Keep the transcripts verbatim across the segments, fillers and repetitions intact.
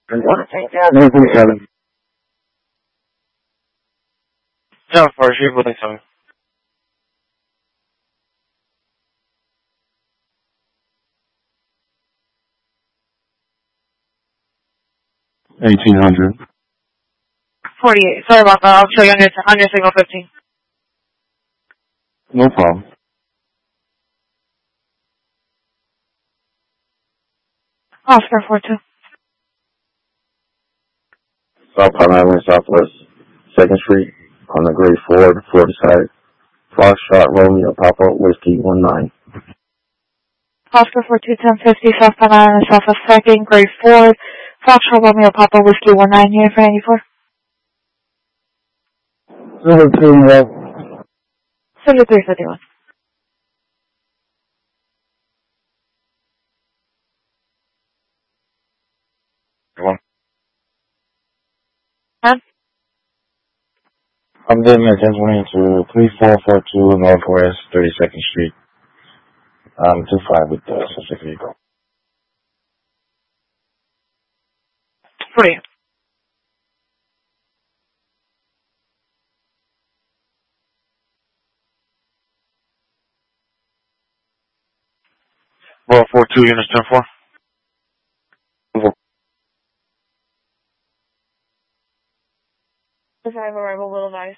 I want to take that. Maybe seven. seven four, shoot, building seven. Eighteen hundred. Forty-eight. Sorry about that. I'll show you on your on your signal fifteen. No problem. Oscar four two. South Palm Avenue, Southwest Second Street on the Gray Ford, Florida side. Foxtrot Romeo Papa Whiskey one nine. Oscar four two ten fifty South Palm Avenue, Southwest Second, Gray Ford, Foxtrot Romeo Papa Whiskey one nine here for ninety-four. Zero two one. seventy-three fifty-one. One. Huh? I'm doing my ten twenty to three four four two Northwest thirty-second Street. Um, two five with the specific vehicle. forty-eight. Roll four two, units ten four. five arrival, Little Nice.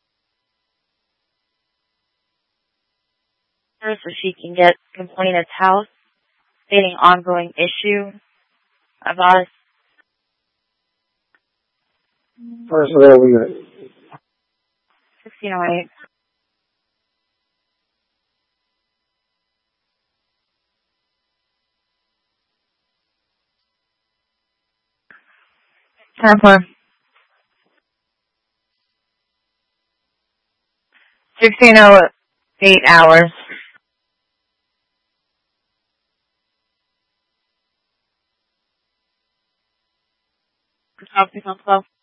First, so she can get complainant's house, stating ongoing issue about us. First of all, we got sixteen oh eight. ten four. sixteen oh eight hours. Copy on twelve.